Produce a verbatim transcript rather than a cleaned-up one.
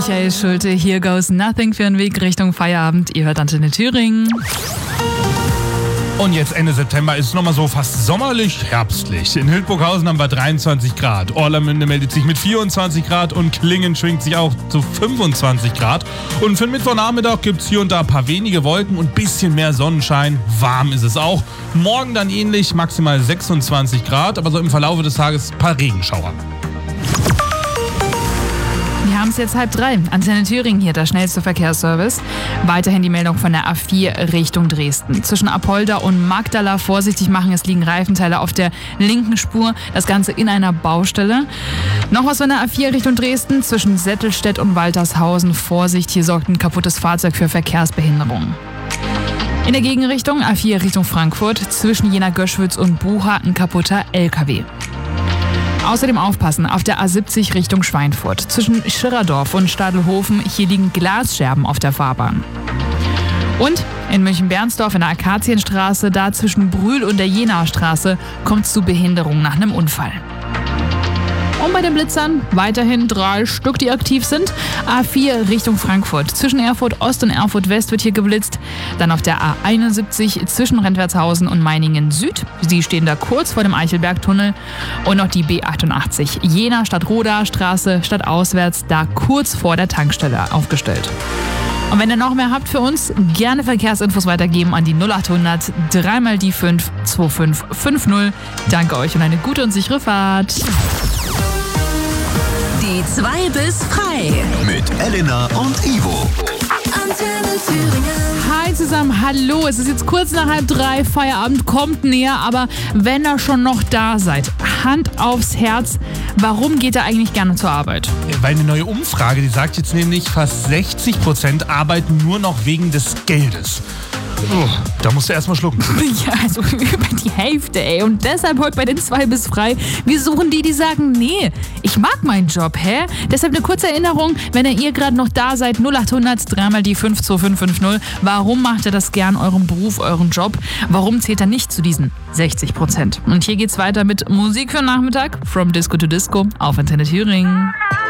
Michael Schulte, Here Goes Nothing für den Weg Richtung Feierabend. Ihr hört Antenne Thüringen. Und jetzt Ende September ist es nochmal so fast sommerlich, herbstlich. In Hildburghausen haben wir dreiundzwanzig Grad. Orlamünde meldet sich mit vierundzwanzig Grad und Klingen schwingt sich auch zu fünfundzwanzig Grad. Und für den Mittwochnachmittag gibt es hier und da ein paar wenige Wolken und ein bisschen mehr Sonnenschein. Warm ist es auch. Morgen dann ähnlich, maximal sechsundzwanzig Grad, aber so im Verlauf des Tages ein paar Regenschauer. Wir haben es jetzt halb drei. Antenne Thüringen hier, der schnellste Verkehrsservice. Weiterhin die Meldung von der A vier Richtung Dresden. Zwischen Apolda und Magdala vorsichtig machen, es liegen Reifenteile auf der linken Spur. Das Ganze in einer Baustelle. Noch was von der A vier Richtung Dresden. Zwischen Settelstedt und Waltershausen. Vorsicht, hier sorgt ein kaputtes Fahrzeug für Verkehrsbehinderung. In der Gegenrichtung A vier Richtung Frankfurt. Zwischen Jena-Göschwitz und Bucha ein kaputter L K W. Außerdem aufpassen auf der A siebzig Richtung Schweinfurt. Zwischen Schirradorf und Stadelhofen, hier liegen Glasscherben auf der Fahrbahn. Und in München-Bernsdorf in der Akazienstraße, da zwischen Brühl und der Jenaer-Straße, kommt es zu Behinderung nach einem Unfall. Und bei den Blitzern weiterhin drei Stück, die aktiv sind. A vier Richtung Frankfurt. Zwischen Erfurt Ost und Erfurt West wird hier geblitzt. Dann auf der A einundsiebzig zwischen Rentwertshausen und Meiningen Süd. Sie stehen da kurz vor dem Eichelbergtunnel. Und noch die B achtundachtzig Jena Stadtroda Straße stadtauswärts, da kurz vor der Tankstelle aufgestellt. Und wenn ihr noch mehr habt für uns, gerne Verkehrsinfos weitergeben an die null achthundert drei mal die fünf zwei fünf fünf null. Danke euch und eine gute und sichere Fahrt. Die zwei bis frei. Mit Elena und Ivo. Antenne Thüringen. Hi zusammen, hallo. Es ist jetzt kurz nach halb drei, Feierabend kommt näher, aber wenn ihr schon noch da seid, Hand aufs Herz, warum geht ihr eigentlich gerne zur Arbeit? Weil eine neue Umfrage, die sagt jetzt nämlich, fast sechzig Prozent arbeiten nur noch wegen des Geldes. Oh, da musst du erstmal schlucken. Ja, also über die Hälfte, ey. Und deshalb heute bei den zwei bis frei. Wir suchen die, die sagen, nee, ich mag meinen Job, hä? Deshalb eine kurze Erinnerung, wenn ihr gerade noch da seid, null achthundert drei mal die fünf zwei fünf fünf null. Warum macht ihr das gern, euren Beruf, euren Job? Warum zählt er nicht zu diesen sechzig Prozent? Und hier geht's weiter mit Musik für den Nachmittag. From Disco to Disco auf Antenne Thüringen.